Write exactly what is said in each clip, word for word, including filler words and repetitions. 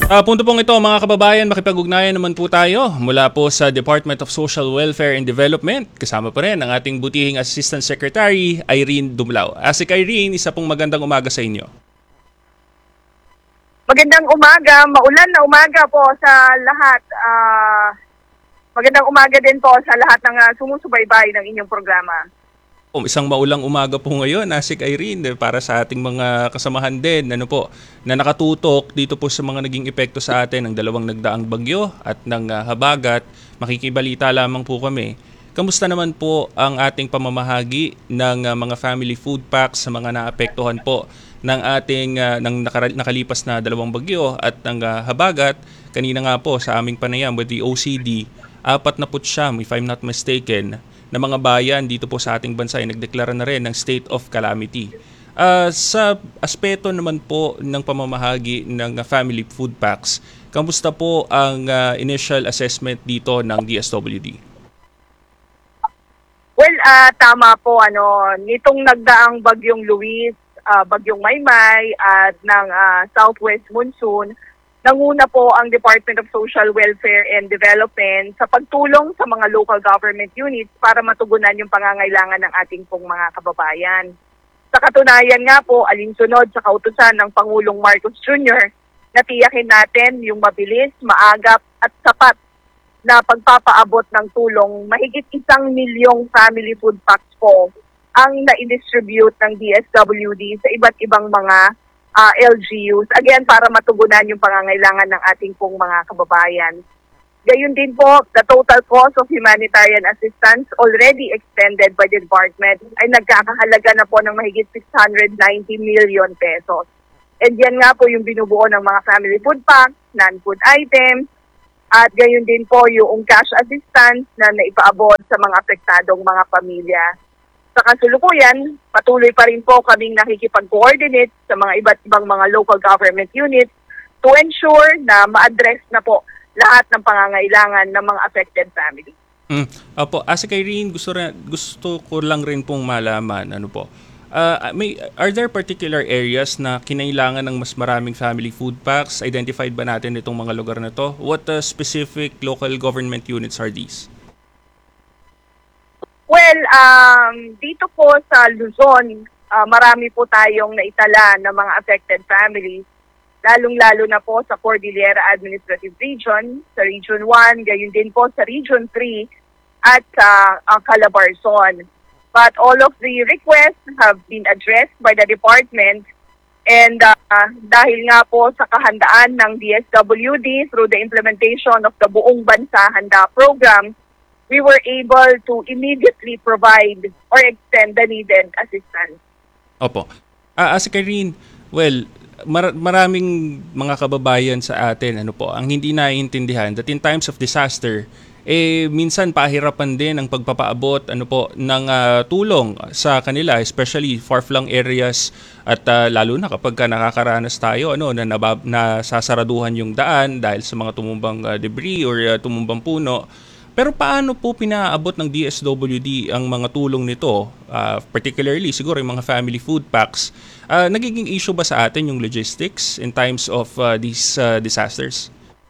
Ah, punto pong ito mga kababayan, makipag-ugnayan naman po tayo mula po sa Department of Social Welfare and Development. Kasama pa rin ang ating butihing Assistant Secretary, Irene Dumlao. Asik Irene, isa pong magandang umaga sa inyo. Magandang umaga, maulan na umaga po sa lahat. Uh, magandang umaga din po sa lahat ng uh, sumusubaybay ng inyong programa. Um, isang maulang umaga po ngayon, Asik Irene, para sa ating mga kasamahan din, ano po, na nakatutok dito po sa mga naging epekto sa atin ng dalawang nagdaang bagyo at ng uh, habagat. Makikibalita lamang po kami. Kamusta naman po ang ating pamamahagi ng uh, mga family food packs sa mga naapektuhan po ng ating uh, ng nakalipas na dalawang bagyo at ng uh, habagat? Kanina nga po sa aming panayam with the O C D, apat na po siyam, if I'm not mistaken, na mga bayan dito po sa ating bansa ay nagdeklara na rin ng state of calamity. Uh, sa aspeto naman po ng pamamahagi ng uh, family food packs, kamusta po ang uh, initial assessment dito ng D S W D? Well, uh, tama po, ano, nitong nagdaang bagyong Luis, uh, bagyong Maymay at ng uh, southwest monsoon, nanguna po ang Department of Social Welfare and Development sa pagtulong sa mga local government units para matugunan yung pangangailangan ng ating pong mga kababayan. Sa katunayan nga po, alinsunod sa kautusan ng Pangulong Marcos Junior, natiyakin natin yung mabilis, maagap at sapat na pagpapaabot ng tulong. Mahigit isang milyong family food packs po ang na-distribute ng D S W D sa iba't ibang mga Uh, L G Us, again, para matugunan yung pangangailangan ng ating pong mga kababayan. Gayun din po, the total cost of humanitarian assistance already extended by the department ay nagkakahalaga na po ng mahigit six hundred ninety million pesos. And yan nga po yung binubuo ng mga family food packs, non-food items, at gayun din po yung cash assistance na naipaabot sa mga apektadong mga pamilya. Sa kasulukuyan, patuloy pa rin po kaming nakikipag-coordinate sa mga iba't ibang mga local government units to ensure na ma-address na po lahat ng pangangailangan ng mga affected families. Mm. Opo, Asik Irene, gusto, gusto ko lang rin pong malaman, ano po, uh, may, are there particular areas na kinailangan ng mas maraming family food packs? Identified ba natin itong mga lugar na to? What uh, specific local government units are these? Well, um, dito po sa Luzon, uh, marami po tayong naitala ng mga affected families, lalong-lalo na po sa Cordillera Administrative Region, sa Region one, gayon din po sa Region three at sa uh, Calabarzon. But all of the requests have been addressed by the department, and uh, dahil nga po sa kahandaan ng D S W D through the implementation of the Buong Bansa Handa program, we were able to immediately provide or extend the needed assistance. Opo. Uh, Asik Irene, well, mar- maraming mga kababayan sa atin, ano po, ang hindi naiintindihan that in times of disaster, eh minsan pahirapan din ang pagpapaabot ano po ng uh, tulong sa kanila, especially far-flung areas at uh, lalo na kapag ka nakakaranas tayo ano na nabab- nasasaraduhan yung daan dahil sa mga tumumbang uh, debris or uh, tumumbang puno. Pero paano po pinaabot ng D S W D ang mga tulong nito, uh, particularly siguro yung mga family food packs? Uh, nagiging issue ba sa atin yung logistics in times of uh, these uh, disasters?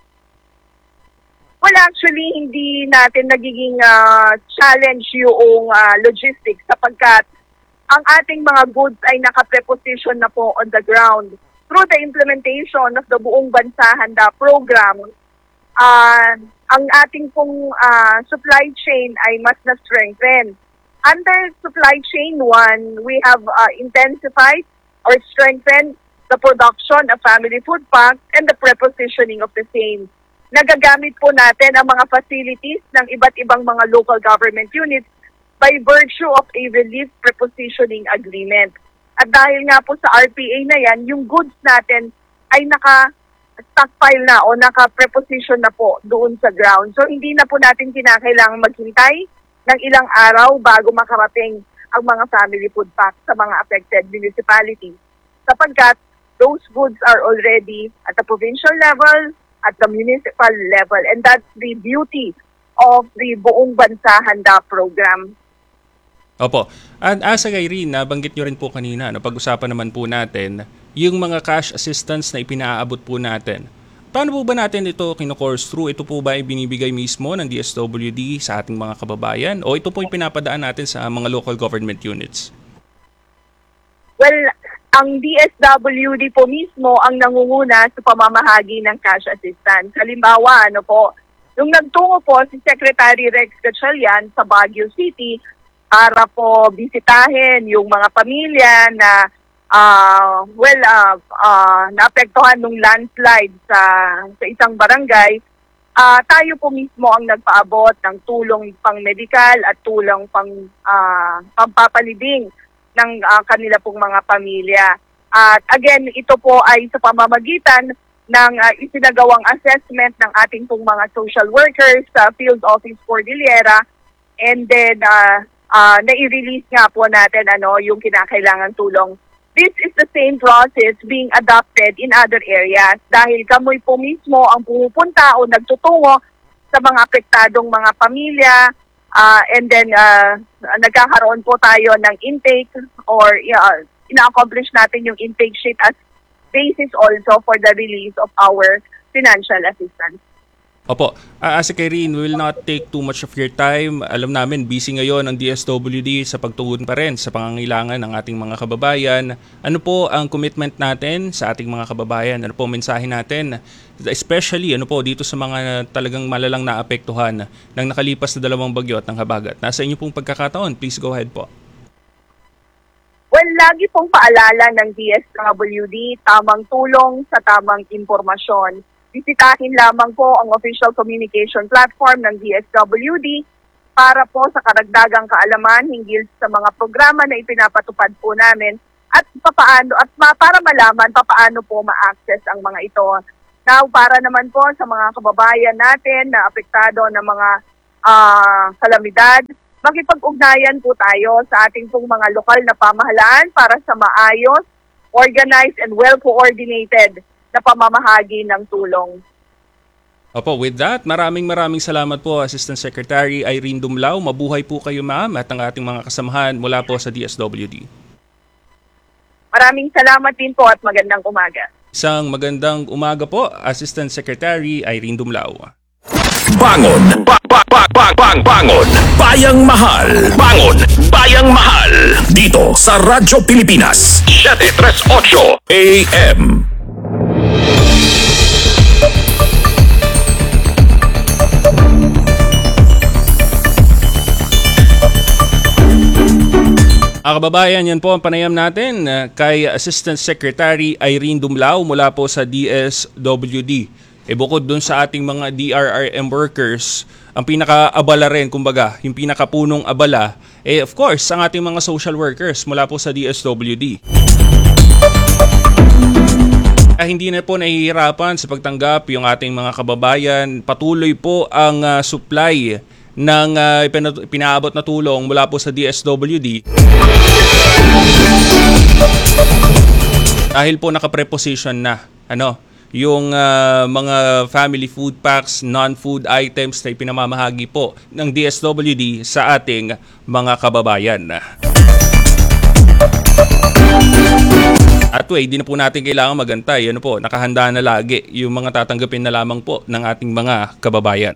Well, actually, hindi natin nagiging uh, challenge yung uh, logistics sapagkat ang ating mga goods ay nakapreposition na po on the ground. Through the implementation of the Buong Bansa Handa program, uh, ang ating pong uh, supply chain ay mas na-strengthen. Under supply chain one, we have uh, intensified or strengthened the production of family food packs and the prepositioning of the same. Nagagamit po natin ang mga facilities ng iba't ibang mga local government units by virtue of a relief prepositioning agreement. At dahil nga po sa R P A na yan, yung goods natin ay naka stockpile na o naka-preposition na po doon sa ground. So hindi na po natin kinakailangan maghintay ng ilang araw bago makarating ang mga family food packs sa mga affected municipalities. Sapagkat those goods are already at the provincial level, at the municipal level. And that's the beauty of the Buong Bansa Handa program. Opo. At asa Irene, nabanggit nyo rin po kanina, no, pag-usapan naman po natin, yung mga cash assistance na ipinaabot po natin. paano po ba natin ito kino-course through? Ito po ba ay binibigay mismo ng D S W D sa ating mga kababayan o ito po yung pinapadaan natin sa mga local government units? Well, ang D S W D po mismo ang nangunguna sa pamamahagi ng cash assistance. Halimbawa, ano po, nung nagtungo po si Secretary Rex Gatchalian sa Baguio City para po bisitahin yung mga pamilya na uh, well, uh, uh, naapektuhan ng landslide sa, sa isang barangay, uh, tayo po mismo ang nagpaabot ng tulong pang medical at tulong pang uh, pampapalibing ng uh, kanila pong mga pamilya. At again, ito po ay sa pamamagitan ng uh, isinagawang assessment ng ating pong mga social workers sa Field Office Cordillera, and then uh, uh, nai-release nga po natin ano yung kinakailangan tulong. This is the same process being adopted in other areas dahil kamoy po mismo ang pumupunta o nagtutungo sa mga apektadong mga pamilya, uh, and then uh, nagkakaroon po tayo ng intake or uh, ina-accomplish natin yung intake sheet as basis also for the release of our financial assistance. Opo, uh, Ase Irene, we will not take too much of your time. Alam namin, busy ngayon ang D S W D sa pagtugon pa rin sa pangangailangan ng ating mga kababayan. Ano po ang commitment natin sa ating mga kababayan? Ano po mensahe natin? Especially ano po dito sa mga talagang malalang naapektuhan ng nakalipas na dalawang bagyo at ng habagat. Nasa inyo pong pagkakataon, please go ahead po. Well, lagi pong paalala ng D S W D, tamang tulong sa tamang impormasyon. Bisitahin lamang po ang official communication platform ng D S W D para po sa karagdagang kaalaman hinggil sa mga programa na ipinapatupad po namin at papaano at para malaman papaano po ma-access ang mga ito. Now, para naman po sa mga kababayan natin na apektado ng mga uh, kalamidad, makipag-ugnayan po tayo sa ating pong mga lokal na pamahalaan para sa maayos, organized, and well-coordinated na pamamahagi ng tulong. Opo, with that, maraming maraming salamat po Assistant Secretary Irene Dumlao. Mabuhay po kayo ma'am at ang ating mga kasamahan mula po sa D S W D. Maraming salamat din po at magandang umaga. Isang magandang umaga po, Assistant Secretary Irene Dumlao. Bangon! Ba ba ba ba bang bangon! Bayang Mahal! Bangon! Bayang Mahal! Dito sa Radyo Pilipinas seven thirty-eight A M. Mga kababayan, yan po ang panayam natin uh, kay Assistant Secretary Irene Dumlao mula po sa D S W D. E bukod dun sa ating mga D R R M workers, ang pinaka-abala rin, kumbaga, yung pinakapunong abala, eh of course, ang ating mga social workers mula po sa D S W D. Ah, hindi na po nahihirapan sa pagtanggap yung ating mga kababayan. Patuloy po ang uh, supply ng uh, pinaabot na tulong mula po sa D S W D. Dahil po naka-preposition na ano, yung uh, mga family food packs, non-food items na ipinamamahagi po ng D S W D sa ating mga kababayan. At way, di na po natin kailangan magantay. Ano po, nakahanda na lagi yung mga tatanggapin na lamang po ng ating mga kababayan.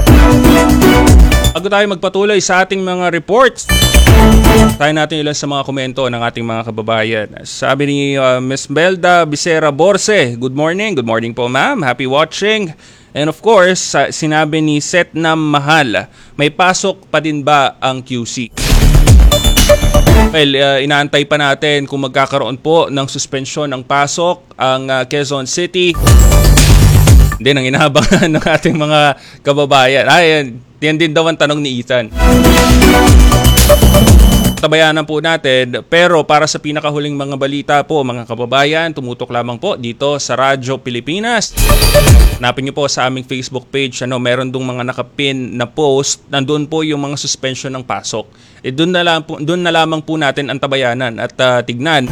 Bago tayo magpatuloy sa ating mga reports, tayo natin ilan sa mga komento ng ating mga kababayan. Sabi ni uh, Miss Belda Bisera Borse, good morning. Good morning po ma'am. Happy watching. And of course, uh, sinabi ni Setnam Mahal, may pasok pa din ba ang Q C? Well, uh, inaantay pa natin kung magkakaroon po ng suspensyon ng pasok ang uh, Quezon City. Hindi, ang inaabangan ng ating mga kababayan. Ay, yan din daw ang tanong ni Ethan. Tabayanan po natin, pero para sa pinakahuling mga balita po mga kababayan, tumutok lamang po dito sa Radyo Pilipinas. Hanapin niyo po sa aming Facebook page, ano, meron dong mga nakapin na post, nandun po yung mga suspension ng pasok. Eh, doon na, lang po, doon na lamang po natin ang tabayanan at uh, tignan.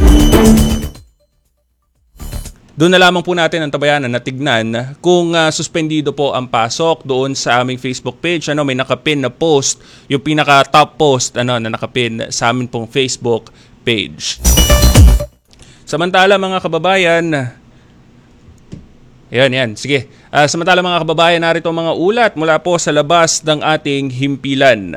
Doon na lamang po natin ang tabayanan na tignan kung uh, suspendido po ang pasok doon sa aming Facebook page. Ano, may nakapin na post, yung pinaka top post ano, na nakapin sa aming pong Facebook page. Samantala mga kababayan, Yan, yan. Sige. Uh, samantala mga kababayan, narito ang mga ulat mula po sa labas ng ating himpilan.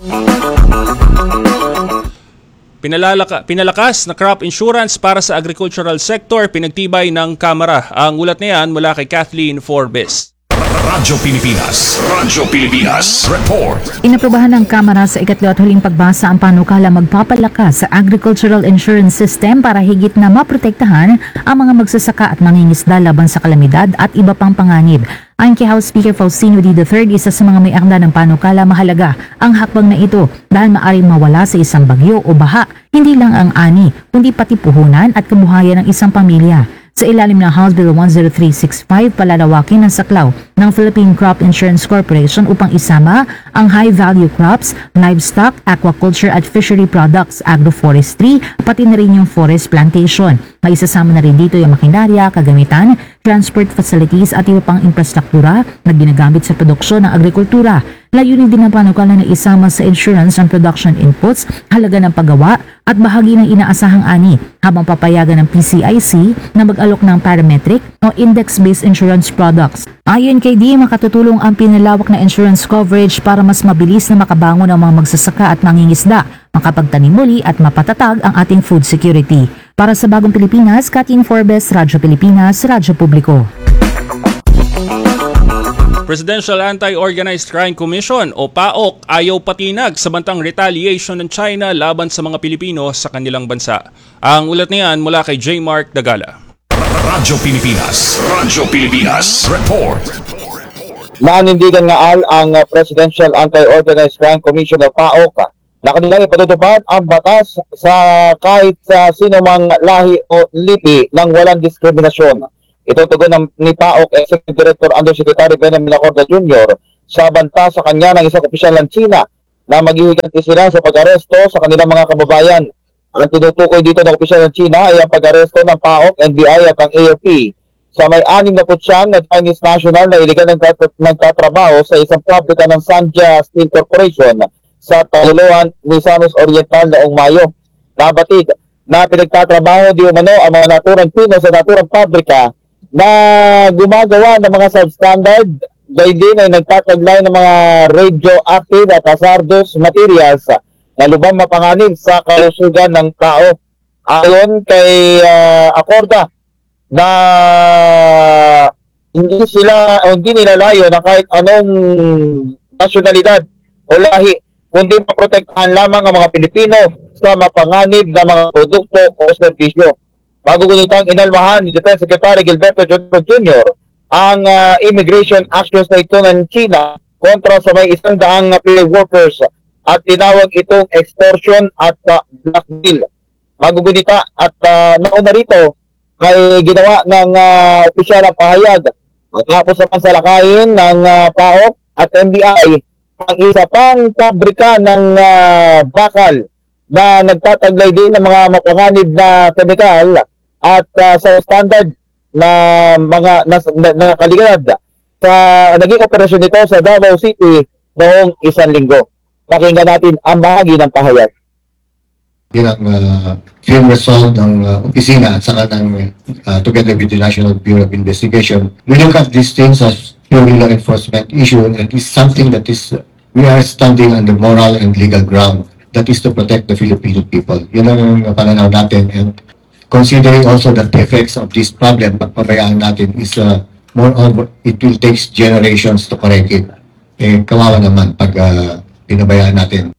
Pinalaka, pinalakas na crop insurance para sa agricultural sector, pinagtibay ng Kamara. Ang ulat na yan mula kay Kathleen Forbes. Radyo Pilipinas. Radyo Pilipinas. Report. Inaprobahan ng Kamara sa ikatlo at huling pagbasa ang panukala magpapalakas sa agricultural insurance system para higit na maprotektahan ang mga magsasaka at mangingisda laban sa kalamidad at iba pang panganib. Ayon kay House Speaker Faustino D. the third, isa sa mga may akda ng panukala, mahalaga ang hakbang na ito dahil maaaring mawala sa isang bagyo o baha, hindi lang ang ani, kundi pati puhunan at kabuhayan ng isang pamilya. Sa ilalim ng House Bill one oh three sixty-five, palalawakin ang saklaw ng Philippine Crop Insurance Corporation upang isama ang high-value crops, livestock, aquaculture at fishery products, agroforestry, pati na rin yung forest plantation. May isasama na rin dito yung makinarya, kagamitan, transport facilities at iba pang infrastruktura na ginagamit sa produksyon ng agrikultura. Layunin din ng panukala na isama sa insurance ang production inputs, halaga ng paggawa at bahagi ng inaasahang ani, habang papayagan ng P C I C na mag-alok ng parametric o index-based insurance products. Ayon kay D, makatutulong ang pinalawak na insurance coverage para mas mabilis na makabangon ang mga magsasaka at mangingisda, makapagtanim muli at mapatatag ang ating food security. Para sa Bagong Pilipinas, Kathleen Forbes, Radyo Pilipinas, Radyo Publiko. Presidential Anti-Organized Crime Commission o PAOK ayaw patinag sa bantang retaliation ng China laban sa mga Pilipino sa kanilang bansa. Ang ulat niyan mula kay J. Mark Dagala. Radyo Pilipinas. Radyo Pilipinas. Report. Nanindigan nga al ang Presidential Anti-Organized Crime Commission o PAOK na kanilang ipatutupad ang batas sa kahit sa sino mang lahi o lipi ng walang diskriminasyon. Ito tugon ng ni PAOK Executive Director Undersecretary Benjamin Acorda Junior sa banta sa kanya ng isang opisyal ng China na maghihiganti sila sa pag-aresto sa kanilang mga kababayan. Ang tinutukoy dito ng opisyal ng China ay ang pag-aresto ng PAOK, N B I at ang A F P sa may anim na putsyang na Chinese national na iligan ng nagtatrabaho sa isang pabrika ng Sanja Steel Corporation sa Tayloan, Misamis Oriental noong Mayo. Nabatid na pinagtatrabaho di umano ang mga naturang Pino sa naturang pabrika na gumagawa ng mga substandard, gayun din ay nagtataglay ng mga radioactive at hazardous materials na lubang mapanganib sa kalusugan ng tao. Ayon kay uh, Acorda na hindi sila o hindi nilalayo na kahit anong nasyonalidad o lahi, kundi maprotektahan lamang ang mga Pilipino sa mapanganib na mga produkto o serbisyo. Bago gunitang inalmahan ni Defense Secretary Gilberto Junior ang uh, immigration actions na ito ng China kontra sa may isang daang Pinoy workers at tinawag itong extortion at uh, blackmail. Bago gunita at uh, nauna rito ay ginawa ng uh, opisyal na pahayag matapos sa pansalakayin ng uh, PAOK at N B I ang isa pang pabrika ng uh, bakal na nagtataglay din ng mga mapanganib na chemical at uh, sa standard na mga na, na, na kalidad sa naging operasyon nito sa Davao City noong isang linggo. Pakinggan natin ang bahagi ng pahayag. Bilang uh, film result ng uh, opisina at saka ng uh, together with the National Bureau of Investigation, we look at these things as purely law enforcement issue and it's something that is uh, we are standing on the moral and legal ground that is to protect the Filipino people. Yun ang pananaw natin, and considering also that the effects of this problem pagpabayaan natin is uh, more on it will take generations to correct it. Eh, kawawa naman pag uh, pinabayaan natin.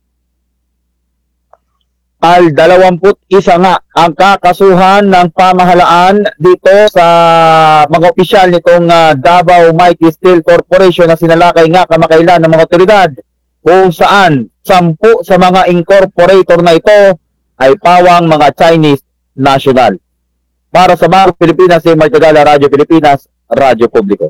Al dalawamput isa nga ang kakasuhan ng pamahalaan dito sa mga opisyal nitong uh, Davao Mighty Steel Corporation na sinalakay nga kamakailan ng mga otoridad, kung saan sampu sa mga incorporator na ito ay pawang mga Chinese national. Para sa Bagong Pilipinas, si Mark Tagala, Radyo Pilipinas, Radyo Publiko.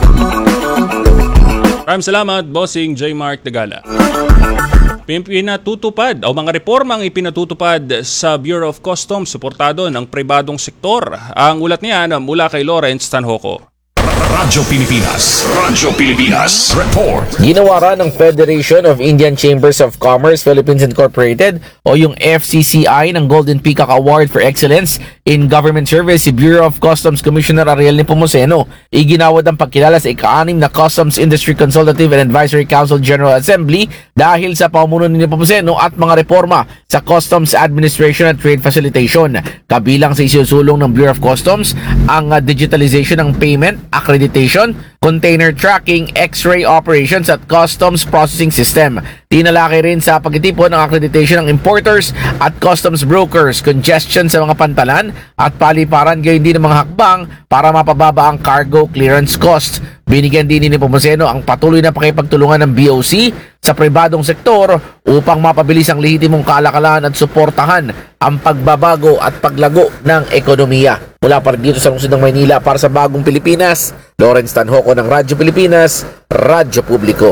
Maraming salamat, Bossing J. Mark Tagala. Pinatutupad o mga reformang ipinatutupad sa Bureau of Customs suportado ng pribadong sektor. Ang ulat niyan mula kay Lawrence Tanhoco. Radyo Pilipinas. Radyo Pilipinas. Report. Ginawa ng Federation of Indian Chambers of Commerce Philippines Incorporated o yung F C C I ng Golden Peacock Award for Excellence in Government Service si Bureau of Customs Commissioner Ariel Nepomuceno. Iginawad ang pagkilala sa ika-anim na Customs Industry Consultative and Advisory Council General Assembly dahil sa pamumuno ni Nepomuceno at mga reforma sa Customs Administration at Trade Facilitation. Kabilang sa isinusulong ng Bureau of Customs ang uh, digitalization ng payment, accreditation, container tracking, X-ray operations at customs processing system. Tinalaki rin sa pagtitipon ng accreditation ng importers at customs brokers, congestion sa mga pantalan at paliparan gayon din ng mga hakbang para mapababa ang cargo clearance cost. Binigyan din ni Nepomuceno ang patuloy na pakipagtulungan ng B O C sa pribadong sektor upang mapabilis ang lehitimong kalakalan at suportahan ang pagbabago at paglago ng ekonomiya. Mula pa rin dito sa lungsod ng Maynila para sa Bagong Pilipinas, Lawrence Tanhoco ng Radyo Pilipinas, Radyo Publiko.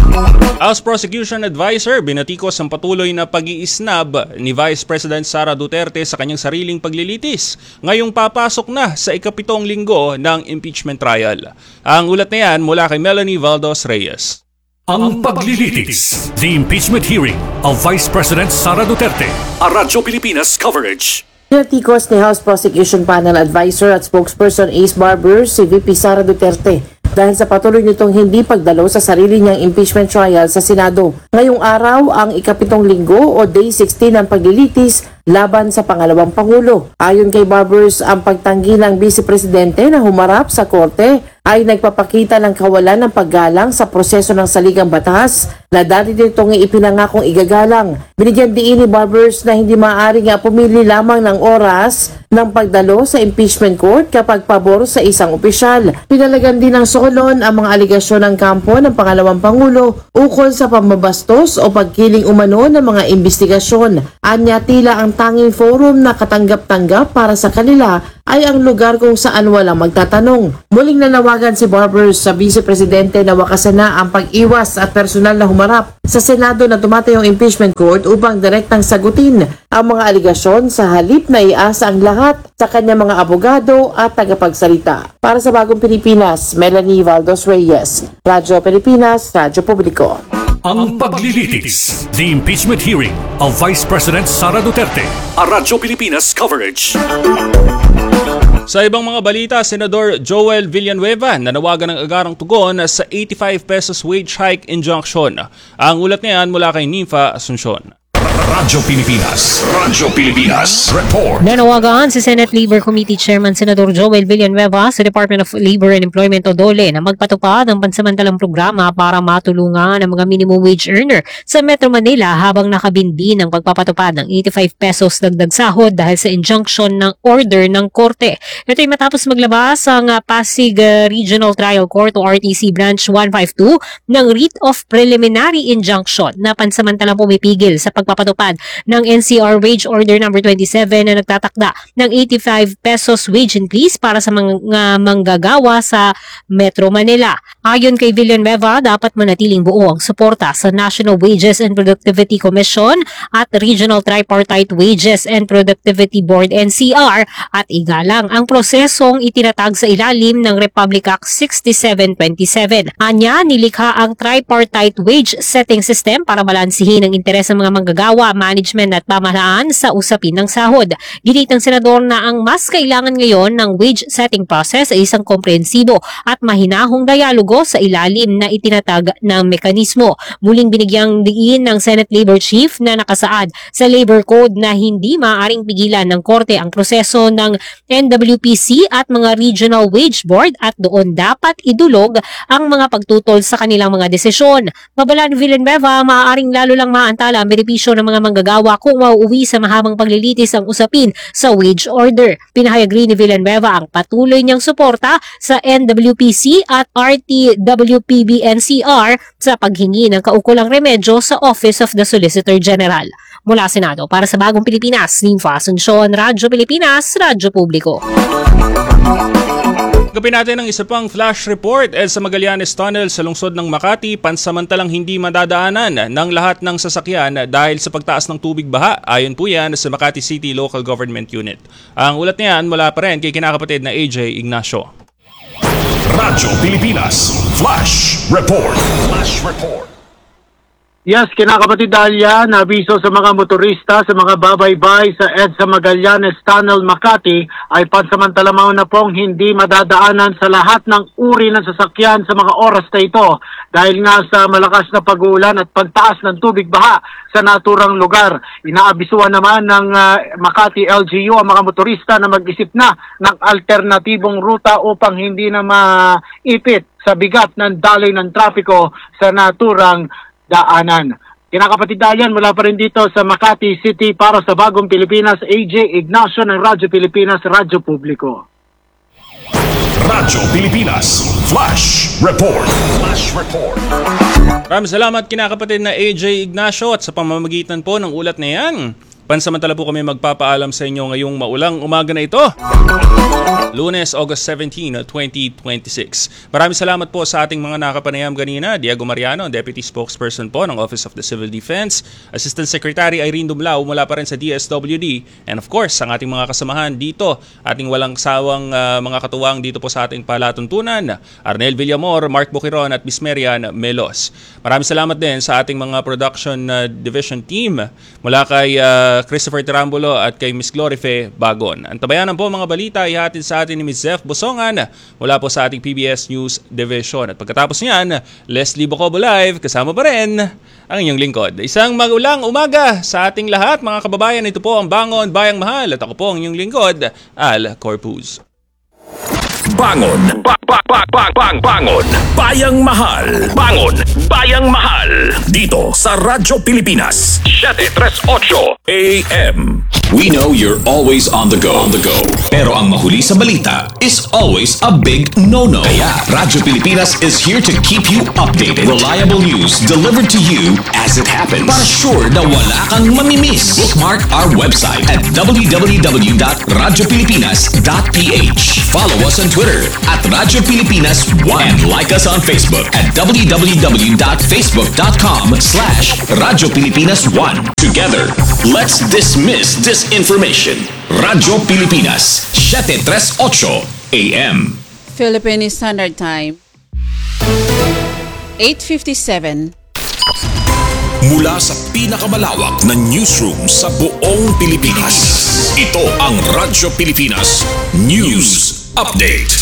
House Prosecution Advisor binatikos ang patuloy na pag-iisnab ni Vice President Sara Duterte sa kanyang sariling paglilitis ngayong papasok na sa ikapitong linggo ng impeachment trial. Ang ulat na yan mula kay Melanie Valdos Reyes. Ang paglilitis. The impeachment hearing of Vice President Sara Duterte. A Radyo Pilipinas coverage. Binatikos ni House Prosecution Panel Advisor at Spokesperson Ace Barber si V P Sara Duterte dahil sa patuloy nitong hindi pagdalo sa sarili niyang impeachment trial sa Senado. Ngayong araw ang ikapitong linggo o Day sixteen ng paglilitis laban sa pangalawang Pangulo. Ayon kay Barbers, ang pagtanggi ng Vice Presidente na humarap sa korte ay nagpapakita ng kawalan ng paggalang sa proseso ng saligang batas na dati nitong ipinangakong igagalang. Binigyan diin ni Barbers na hindi maaaring pumili lamang ng oras ng pagdalo sa impeachment court kapag pabor sa isang opisyal. Pinalagan din ng Solon ang mga aligasyon ng kampo ng pangalawang Pangulo ukol sa pambabastos o pagkiling umano ng mga investigasyon. Anya tila ang tanging forum na katanggap-tanggap para sa kanila ay ang lugar kung saan walang magtatanong. Muling nanawagan si Barbers sa Vice Presidente na wakasan na ang pag-iwas at personal na humarap sa Senado na tumatayong impeachment court upang direktang sagutin ang mga aligasyon sa halip na iasa ang lahat sa kanyang mga abogado at tagapagsalita. Para sa Bagong Pilipinas, Melanie Valdos Reyes, Radyo Pilipinas, Radyo Publiko. Ang paglilitis. The impeachment hearing of Vice President Sara Duterte. A Radyo Pilipinas coverage. Sa ibang mga balita, Senador Joel Villanueva nanawagan ng agarang tugon sa eighty-five pesos wage hike injunction. Ang ulat niyan mula kay Nympha Asuncion. Radyo Pilipinas. Radyo Pilipinas. Report. Nanawagan si Senate Labor Committee Chairman Senador Joel Villanueva sa Department of Labor and Employment o DOLE na magpatupad ng pansamantalang programa para matulungan ang mga minimum wage earner sa Metro Manila habang nakabindi ng pagpapatupad ng eighty-five pesos dagdag sahod dahil sa injunction ng order ng korte. Ito ay matapos maglabas ang Pasig Regional Trial Court o R T C Branch one fifty-two ng writ of preliminary injunction na pansamantalang pumipigil sa pagpapatupad ng N C R Wage Order number twenty-seven na nagtatakda ng eighty-five pesos wage increase para sa mga manggagawa sa Metro Manila. Ayon kay Villanueva, dapat manatiling buo ang suporta sa National Wages and Productivity Commission at Regional Tripartite Wages and Productivity Board N C R at igalang ang prosesong itinatag sa ilalim ng Republic Act sixty-seven twenty-seven. Anya, nilikha ang Tripartite Wage Setting System para balansihin ang interes ng mga manggagawa, management at pamahalaan sa usapin ng sahod. Ginit ng senador na ang mas kailangan ngayon ng wage setting process ay isang komprehensibo at mahinahong dialogo sa ilalim na itinatag ng mekanismo. Muling binigyang diin ng Senate Labor Chief na nakasaad sa Labor Code na hindi maaaring pigilan ng korte ang proseso ng N W P C at mga Regional Wage Board at doon dapat idulog ang mga pagtutol sa kanilang mga desisyon. Babala ni Villanueva, maaaring lalo lang maantala ang benepisyo ng mga manggagawa kung mauuwi sa mahabang paglilitis ang usapin sa wage order. Pinahayag rin ni Villanueva ang patuloy niyang suporta sa N W P C at R T W P B N C R sa paghingi ng kaukulang remedyo sa Office of the Solicitor General. Mula Senado, para sa Bagong Pilipinas, Nympha Asuncion, Radyo Pilipinas, Radyo Publiko. Gapin natin ang isa pang flash report eh, sa Magallanes Tunnel sa lungsod ng Makati, pansamantalang hindi madadaanan ng lahat ng sasakyan dahil sa pagtaas ng tubig baha. Ayon po yan sa Makati City Local Government Unit. Ang ulat niyan mula pa rin kay kinakapatid na A J Ignacio. Radyo Pilipinas Flash Report. Flash Report. Yes, kinakapatid Dahlia, nabiso sa mga motorista sa mga babaybay sa EDSA Magallanes Tunnel, Makati ay pansamantala na pong hindi madadaanan sa lahat ng uri ng sasakyan sa mga oras na ito dahil nga sa malakas na pag-uulan at pagtaas ng tubig baha sa naturang lugar. Inaabisuhan naman ng uh, Makati L G U ang mga motorista na mag-isip na ng alternatibong ruta upang hindi na maipit sa bigat ng daloy ng trapiko sa naturang daanan. Kinakapatid Dalian, mula pa rin dito sa Makati City para sa Bagong Pilipinas, A J Ignacio ng Radyo Pilipinas, Radyo Publiko. Radyo Pilipinas Flash Report. Flash Report. Maraming salamat kinakapatid na A J Ignacio at sa pamamagitan po ng ulat na yan, pansamantala po kami magpapaalam sa inyo ngayong maulang umaga na ito. Lunes, August seventeenth, twenty twenty-six. Maraming salamat po sa ating mga nakapanayam kanina. Diego Mariano, Deputy Spokesperson po ng Office of the Civil Defense. Assistant Secretary Irene Dumlao mula pa rin sa D S W D. And of course, ang ating mga kasamahan dito, ating walang sawang uh, mga katuwang dito po sa ating palatuntunan. Arnel Villamor, Mark Bukiron at Miss Marian Melos. Maraming salamat din sa ating mga production uh, division team mula kay uh, Christopher Tirambulo at kay Miss Glorife Bagon. Antabayanan po mga balita ihatid sa atin ni Miz Zef Bosongan mula po sa ating P B S News Division. At pagkatapos niyan, Leslie Bocobo Live, kasama pa rin ang inyong lingkod. Isang magulang umaga sa ating lahat mga kababayan. Ito po ang Bangon Bayang Mahal at ako po ang inyong lingkod, Al Corpuz. Bangon, ba, ba, ba, ba, bang, bangon, Bayang Mahal. Bangon, Bayang Mahal. Dito sa Radyo Pilipinas, seven thirty-eight A M. We know you're always on the go, on the go. Pero ang mahuli sa balita is always a big no-no. Kaya Radyo Pilipinas is here to keep you updated. Reliable news delivered to you as it happens. Para sure na wala kang mamimiss. Bookmark our website at w w w dot radyo pilipinas dot p h. Follow us on Twitter at Radyo Pilipinas one and like us on Facebook at w w w dot facebook dot com slash Radyo Pilipinas one. Together, let's dismiss disinformation. Radyo Pilipinas, seven thirty-eight A M. Philippine Standard Time, eight fifty-seven. Mula sa pinakamalawak na newsroom sa buong Pilipinas, ito ang Radyo Pilipinas News Update.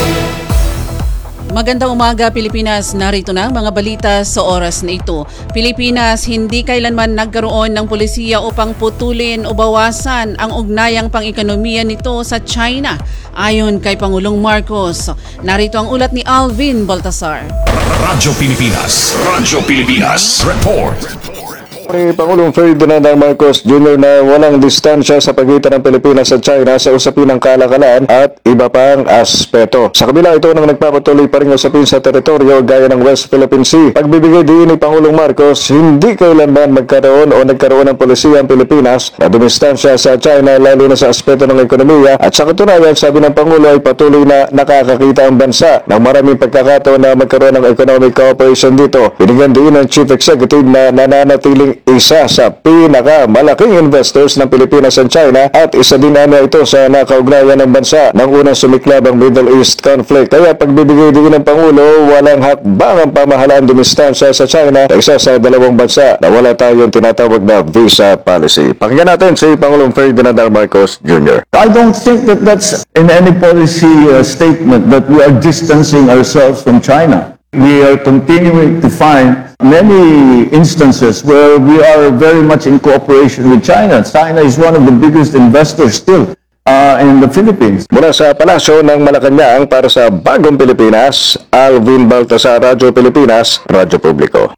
Magandang umaga Pilipinas, narito na mga balita sa oras na ito. Pilipinas, hindi kailanman nagkaroon ng polisiya upang putulin o bawasan ang ugnayang pang-ekonomiya nito sa China. Ayon kay Pangulong Marcos, narito ang ulat ni Alvin Baltasar. Radyo Pilipinas, Radyo Pilipinas Report. Ni Pangulong Ferdinand Marcos Junior na walang distansya sa pagitan ng Pilipinas at China sa usapin ng kalakalan at iba pang aspeto. Sa kabila ito nang nagpapatuloy pa rin usapin sa teritoryo gaya ng West Philippine Sea. Pagbibigay din ni Pangulong Marcos, hindi kailanman magkaroon o nagkaroon ng polisiya ang Pilipinas na dumistansya sa China lalo na sa aspeto ng ekonomiya at sa katunayan sabi ng Pangulo ay patuloy na nakakakita ang bansa ng maraming pagkakataon na magkaroon ng economic cooperation dito. Binigyan din ng Chief Executive na nananatiling isa sa pinakamalaking investors ng Pilipinas at China at isa din ano ito sa nakaugnayan ng bansa ng unang sumiklab ang Middle East conflict. Kaya pagbibigay din ng Pangulo, walang hakbang ang pamahalaan dumistansya sa China sa isa sa dalawang bansa na wala tayong tinatawag na visa policy. Pakinggan natin si Pangulong Ferdinand Marcos Junior I don't think that that's in any policy uh, statement that we are distancing ourselves from China. We are continuing to find many instances where we are very much in cooperation with China. China is one of the biggest investors still uh, in the Philippines. Mula sa Palasyo ng Malacanang para sa Bagong Pilipinas, Alvin Baltasar, Radyo Pilipinas, Radyo Publiko.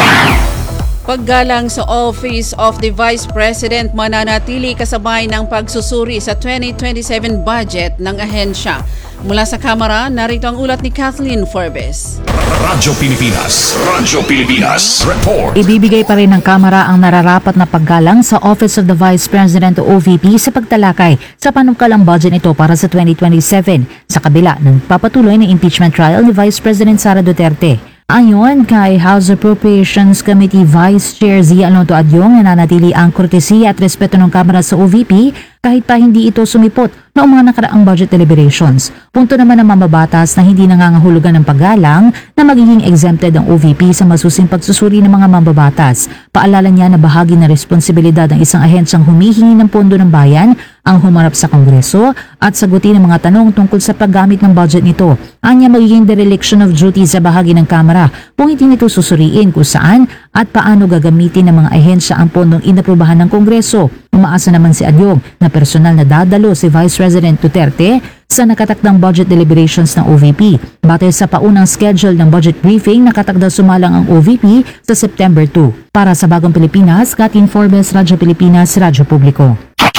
Paggalang sa Office of the Vice President mananatili kasabay ng pagsusuri sa twenty twenty-seven budget ng ahensya. Mula sa Kamara, narito ang ulat ni Kathleen Forbes. Radyo Pilipinas, Radyo Pilipinas Report. Ibibigay pa rin ng Kamara ang nararapat na paggalang sa Office of the Vice President o O V P sa pagtalakay sa panukalang budget nito para sa twenty twenty-seven sa kabila ng papatuloy na impeachment trial ni Vice President Sara Duterte. Ayon kay House Appropriations Committee Vice Chair Zia Alonto Adyong, nananatili ang kortesiya at respeto ng Kamara sa O V P kahit pa hindi ito sumipot noong mga nakaraang budget deliberations. Punto naman ng mambabatas na hindi nangangahulugan ng paggalang na magiging exempted ang O V P sa masusing pagsusuri ng mga mambabatas. Paalala niya na bahagi ng responsibilidad ng isang ahensyang humihingi ng pondo ng bayan ang humarap sa Kongreso at sagutin ang mga tanong tungkol sa paggamit ng budget nito. Anya magiging dereliction of duty sa bahagi ng Kamara kung hindi nito susuriin kung saan at paano gagamitin ng mga ahensya ang pondong inaprubahan ng Kongreso. Umaasa naman si Adyong na personal na dadalo si Vice President Duterte sa nakatakdang budget deliberations ng O V P. Batay sa paunang schedule ng budget briefing, nakatakdang sumalang ang O V P sa September two. Para sa Bagong Pilipinas, Katin Forbes, Radyo Pilipinas, Radyo Publiko.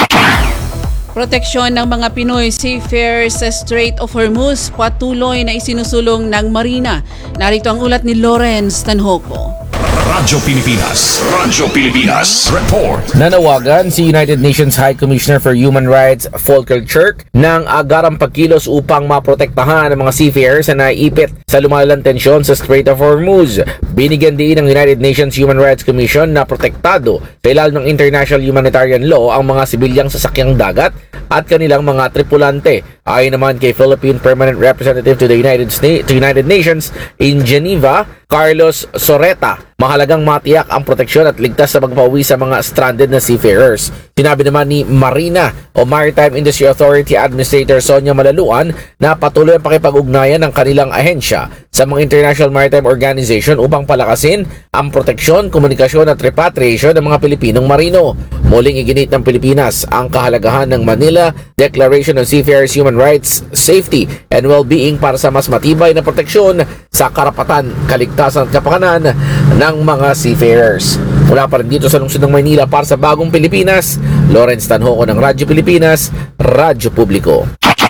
Proteksyon ng mga Pinoy seafarers sa Strait of Hormuz patuloy na isinusulong ng Marina. Narito ang ulat ni Lawrence Tanhoco. Radyo Pilipinas, Radyo Pilipinas, report. Nanawagan si United Nations High Commissioner for Human Rights Volker Turk ng agarang pagkilos upang maprotektahan ang mga seafarers na naiipit sa lumalalang tensyon sa Strait of Hormuz. Binigyan din ng United Nations Human Rights Commission na protektado sa ilalim ng international humanitarian law ang mga sibilyang sasakyang dagat at kanilang mga tripulante. Ayon naman kay Philippine Permanent Representative to the United States, to United Nations in Geneva, Carlos Soreta, mahalagang matiyak ang proteksyon at ligtas sa pagpauwi sa mga stranded na seafarers. Sinabi naman ni Marina o Maritime Industry Authority Administrator Sonia Malaluan na patuloy ang pakipag-ugnayan ng kanilang ahensya sa mga International Maritime Organization upang palakasin ang proteksyon, komunikasyon at repatriation ng mga Pilipinong marino. Muling iginit ng Pilipinas ang kahalagahan ng Manila Declaration on Seafarers Human Rights, Safety and Well-being para sa mas matibay na proteksyon sa karapatan, kaligtasan at kapakanan ng mga seafarers. Mula pa rin dito sa lungsod ng Maynila para sa Bagong Pilipinas, Lawrence Tanhoco ng Radyo Pilipinas, Radyo Publiko.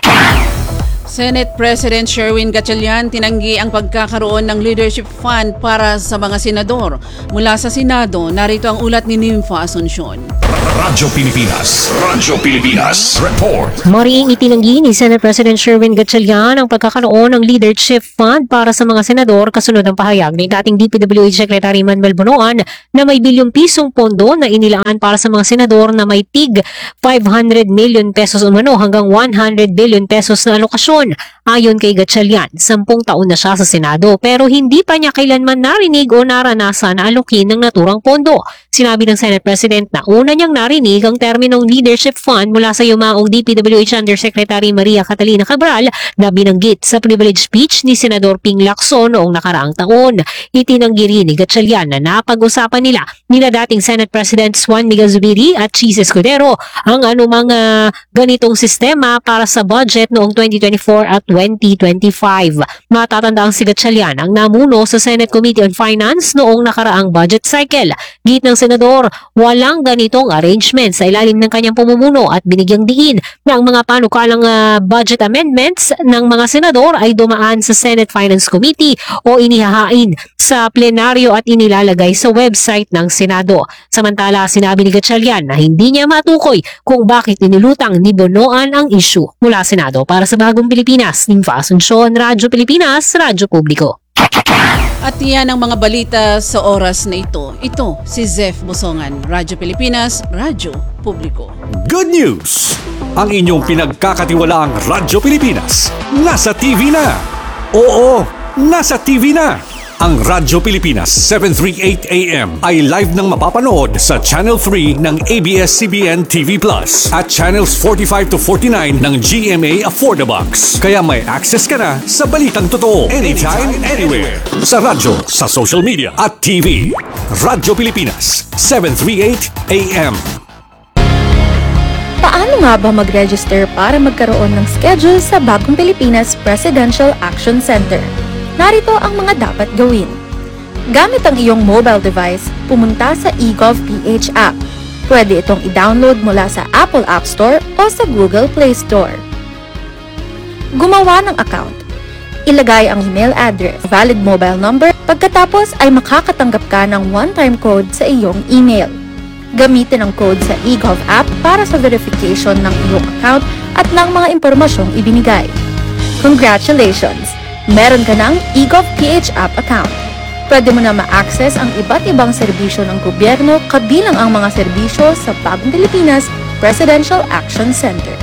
Senate President Sherwin Gatchalian tinanggi ang pagkakaroon ng leadership fund para sa mga senador. Mula sa Senado, narito ang ulat ni Nympha Asuncion. Radyo Pilipinas, Radyo Pilipinas, report. Mariing itinanggi ni Senate President Sherwin Gatchalian ang pagkakaroon ng leadership fund para sa mga senador kasunod ng pahayag ni dating D P W H Secretary Manuel Bonoan na may bilyong pisong pondo na inilaan para sa mga senador na may tig five hundred million pesos umano hanggang one hundred billion pesos na alokasyon. Ayon kay Gatchalian, sampung taon na siya sa Senado pero hindi pa niya kailanman narinig o naranasan na alokin ng naturang pondo. Sinabi ng Senate President na una niyang narinig ang terminong leadership fund mula sa yumaong D P W H Undersecretary Maria Catalina Cabral na binanggit sa privilege speech ni Senador Ping Lacson noong nakaraang taon. Itinanggi rin ni Gatchalian na napag-usapan nila nila dating Senate President Juan Miguel Zubiri at Chis Escudero ang anumang uh, ganitong sistema para sa budget noong twenty twenty-four at twenty twenty-five. Matatanda ang si Gatchalian ang namuno sa Senate Committee on Finance noong nakaraang budget cycle. Git ng senador, walang ganitong arrangement sa ilalim ng kanyang pamumuno at binigyang diin na ang mga panukalang uh, budget amendments ng mga senador ay dumaan sa Senate Finance Committee o inihahain sa plenaryo at inilalagay sa website ng Senado. Samantala, sinabi ni Gatchalian na hindi niya matukoy kung bakit inilutang ni Bonoan ang issue. Mula Senado para sa Bagong Pilipinas, Nympha Asuncion, Radyo Pilipinas, Radyo Publiko. At yan ang mga balita sa oras na ito. Ito si Zef Busongan, Radyo Pilipinas, Radyo Publiko. Good news! Ang inyong pinagkakatiwalaang Radyo Pilipinas nasa T V na. Oo, nasa T V na. Ang Radyo Pilipinas seven thirty-eight A M ay live nang mapapanood sa Channel three ng A B S C B N T V Plus at Channels forty-five to forty-nine ng G M A Affordabox. Kaya may access ka na sa balitang totoo anytime, anywhere. Sa radyo, sa social media at T V. Radyo Pilipinas seven thirty-eight A M. Paano nga ba mag-register para magkaroon ng schedule sa Bagong Pilipinas Presidential Action Center? Narito ang mga dapat gawin. Gamit ang iyong mobile device, pumunta sa eGovPH app. Pwede itong i-download mula sa Apple App Store o sa Google Play Store. Gumawa ng account. Ilagay ang email address, valid mobile number, pagkatapos ay makakatanggap ka ng one-time code sa iyong email. Gamitin ang code sa eGov app para sa verification ng iyong account at ng mga impormasyong ibinigay. Congratulations! Meron ka ng eGovPH app account. Pwede mo na ma-access ang iba't ibang serbisyo ng gobyerno kabilang ang mga serbisyo sa Bagong Pilipinas Presidential Action Center.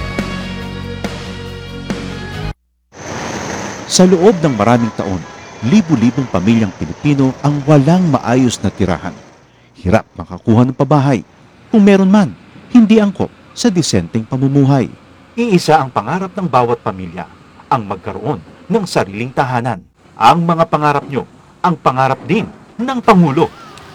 Sa loob ng maraming taon, libu-libong pamilyang Pilipino ang walang maayos na tirahan. Hirap makakuha ng pabahay. Kung meron man, hindi angkop sa disenteng pamumuhay. Iisa ang pangarap ng bawat pamilya, ang magkaroon ng sariling tahanan. Ang mga pangarap nyo, ang pangarap din ng Pangulo.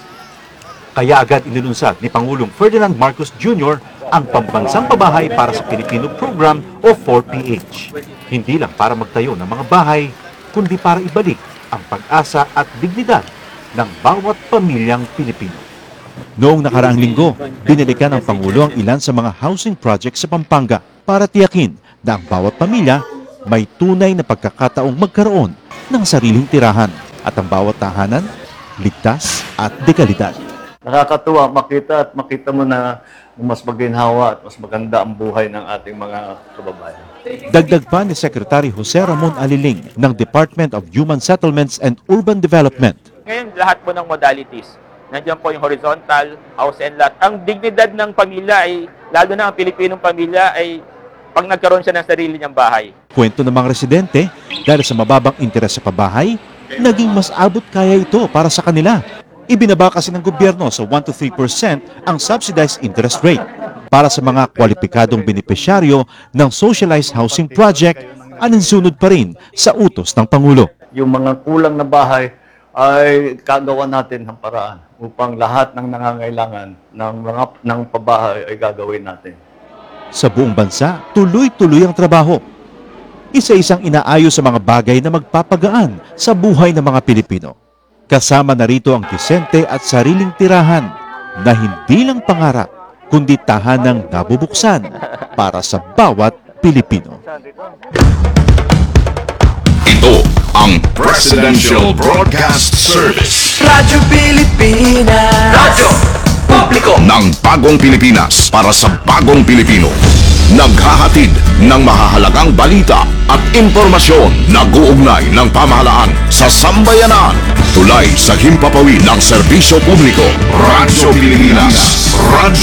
Kaya agad inilunsad ni Pangulong Ferdinand Marcos Junior ang Pambansang Pabahay para sa Pilipino Program o four P H. Hindi lang para magtayo ng mga bahay, kundi para ibalik ang pag-asa at dignidad ng bawat pamilyang Pilipino. Noong nakaraang linggo, binalikan ng Pangulo ang ilan sa mga housing projects sa Pampanga para tiyakin na ang bawat pamilya may tunay na pagkakataong magkaroon ng sariling tirahan at ang bawat tahanan ligtas at dekalidad. Nakakatuwa makita at makita mo na mas maginhawa at mas maganda ang buhay ng ating mga kababayan. Dagdag pa ni Secretary Jose Ramon Aliling ng Department of Human Settlements and Urban Development. Ngayon, lahat po ng modalities. Nandiyan po yung horizontal, house and lot. Ang dignidad ng pamilya ay, lalo na ang Pilipinong pamilya, ay pag nagkaroon siya ng sarili niyang bahay. Kwento ng mga residente, dahil sa mababang interes sa pabahay, naging mas abot kaya ito para sa kanila. Ibinaba kasi ng gobyerno sa one to three percent ang subsidized interest rate para sa mga kwalipikadong benepisyaryo ng socialized housing project, aninsunod pa rin sa utos ng Pangulo. Yung mga kulang na bahay ay kagawa natin ng paraan upang lahat ng nangangailangan ng mga ng pabahay ay gagawin natin. Sa buong bansa, tuloy-tuloy ang trabaho. Isa-isang inaayos sa mga bagay na magpapagaan sa buhay ng mga Pilipino. Kasama na rito ang disente at sariling tirahan na hindi lang pangarap, kundi tahanang nabubuksan para sa bawat Pilipino. Ito ang Presidential Broadcast Service. Radyo Pilipinas. Radyo Publiko ng Bagong Pilipinas para sa Bagong Pilipino. Naghahatid ng mahahalagang balita at impormasyon na guugnay ng pamahalaan sa sambayanan. Tulay sa himpapawid ng serbisyo publiko. Radyo Pilipinas. Radyo